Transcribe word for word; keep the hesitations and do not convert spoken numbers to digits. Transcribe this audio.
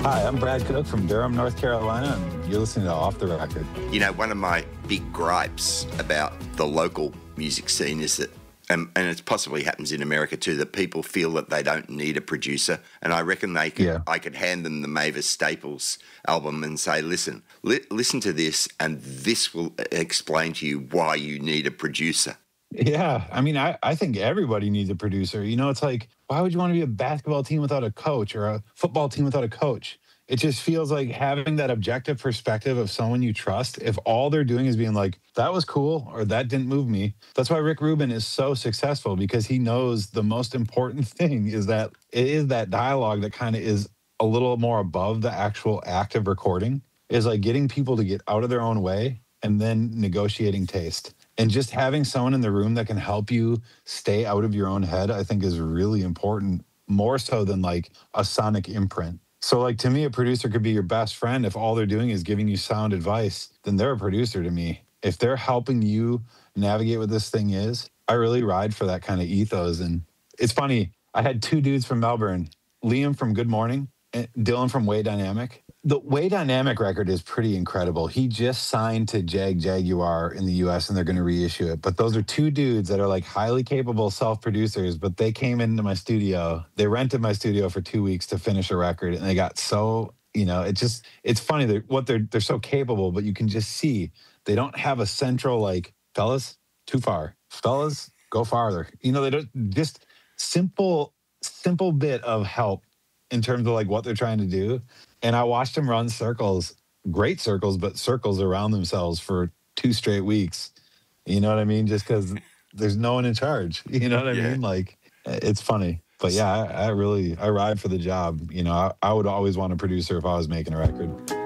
Hi, I'm Brad Cook from Durham, North Carolina, and you're listening to Off the Record. You know, one of my big gripes about the local music scene is that, and, and it possibly happens in America too, that people feel that they don't need a producer. And I reckon they could, Yeah. I could hand them the Mavis Staples album and say, listen, li- listen to this, and this will explain to you why you need a producer. Yeah, I mean, I, I think everybody needs a producer. You know, it's like, why would you want to be a basketball team without a coach or a football team without a coach? It just feels like having that objective perspective of someone you trust. If all they're doing is being like, that was cool or that didn't move me. That's why Rick Rubin is so successful, because he knows the most important thing is that it is that dialogue that kind of is a little more above the actual act of recording, is like getting people to get out of their own way and then negotiating taste. And just having someone in the room that can help you stay out of your own head, I think is really important, more so than like a sonic imprint. So like to me, a producer could be your best friend. If all they're doing is giving you sound advice, then they're a producer to me. If they're helping you navigate what this thing is, I really ride for that kind of ethos. And it's funny, I had two dudes from Melbourne, Liam from Good Morning and Dylan from Way Dynamic. The Way Dynamic record is pretty incredible. He just signed to Jag Jaguar in the U S and they're going to reissue it. But those are two dudes that are like highly capable self-producers, but they came into my studio. They rented my studio for two weeks to finish a record, and they got so, you know, it just, it's funny that what they're, they're so capable, but you can just see they don't have a central like, fellas, too far. Fellas, go farther. You know, they don't, just simple, simple bit of help in terms of like what they're trying to do. And I watched them run circles, great circles, but circles around themselves for two straight weeks. You know what I mean? Just because there's no one in charge. You know what I Yeah. mean? Like, it's funny. But yeah, I, I really, I ride for the job. You know, I, I would always want a producer if I was making a record.